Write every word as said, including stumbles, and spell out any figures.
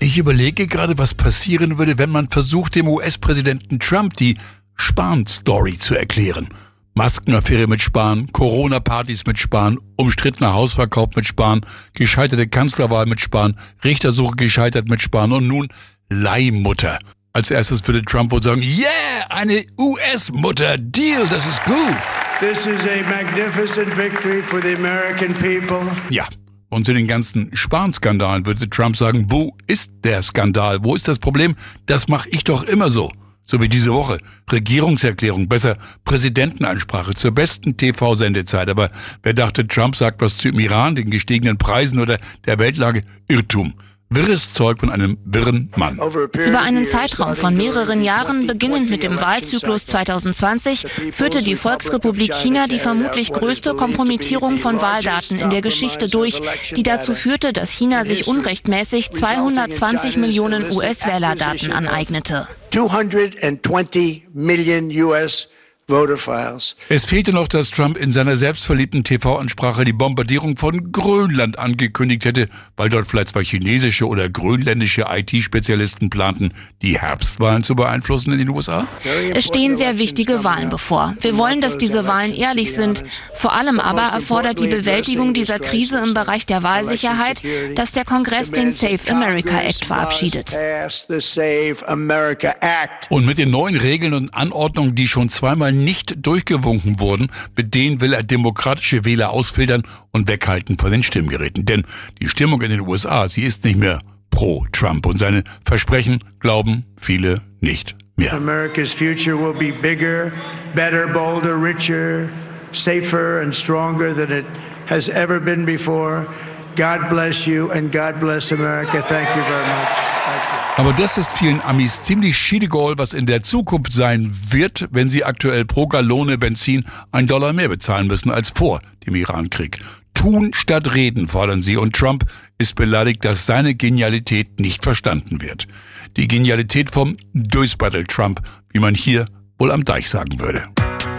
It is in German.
Ich überlege gerade, was passieren würde, wenn man versucht, dem U S-Präsidenten Trump die Spahn-Story zu erklären. Maskenaffäre mit Spahn, Corona-Partys mit Spahn, umstrittener Hausverkauf mit Spahn, gescheiterte Kanzlerwahl mit Spahn, Richtersuche gescheitert mit Spahn und nun Leihmutter. Als erstes würde Trump wohl sagen, yeah, eine U S-Mutter, Deal, das ist gut. This is a magnificent victory for the American people. Ja, und zu den ganzen Spahn-Skandalen würde Trump sagen, wo ist der Skandal, wo ist das Problem? Das mache ich doch immer so. So wie diese Woche. Regierungserklärung, besser Präsidentenansprache zur besten T V-Sendezeit. Aber wer dachte, Trump sagt was zum Iran, den gestiegenen Preisen oder der Weltlage? Irrtum. Wirres Zeug von einem wirren Mann. Über einen Zeitraum von mehreren Jahren, beginnend mit dem Wahlzyklus zwanzig zwanzig, führte die Volksrepublik China die vermutlich größte Kompromittierung von Wahldaten in der Geschichte durch, die dazu führte, dass China sich unrechtmäßig zweihundertzwanzig Millionen U S-Wählerdaten aneignete. zweihundertzwanzig Millionen U S Voter Files. Es fehlte noch, dass Trump in seiner selbstverliebten T V-Ansprache die Bombardierung von Grönland angekündigt hätte, weil dort vielleicht zwei chinesische oder grönländische I T-Spezialisten planten, die Herbstwahlen zu beeinflussen in den U S A. Es stehen sehr wichtige Wahlen bevor. Wir wollen, dass diese Wahlen ehrlich sind. Vor allem aber erfordert die Bewältigung dieser Krise im Bereich der Wahlsicherheit, dass der Kongress den Save America Act verabschiedet. Und mit den neuen Regeln und Anordnungen, die schon zweimal nicht durchgewunken wurden, mit denen will er demokratische Wähler ausfiltern und weghalten von den Stimmgeräten. Denn die Stimmung in den U S A, sie ist nicht mehr pro Trump und seine Versprechen glauben viele nicht mehr. America's future will be bigger, better, bolder, richer, safer and stronger than it has ever been before. God bless you and God bless America. Thank you very much. Aber das ist vielen Amis ziemlich schiedegol, was in der Zukunft sein wird, wenn sie aktuell pro Gallone Benzin einen Dollar mehr bezahlen müssen als vor dem Iran-Krieg. Tun statt reden, fordern sie, und Trump ist beleidigt, dass seine Genialität nicht verstanden wird. Die Genialität vom Durchsbattel Trump, wie man hier wohl am Deich sagen würde.